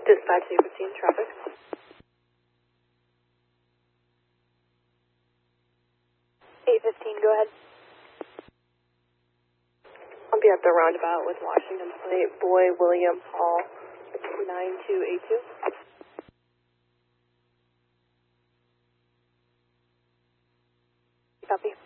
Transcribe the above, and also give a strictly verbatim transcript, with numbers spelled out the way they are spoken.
Dispatch eight fifteen, traffic. eight fifteen, go ahead. I'll be at the roundabout with Washington Plate, Boy William Hall, nine two eight two. Copy.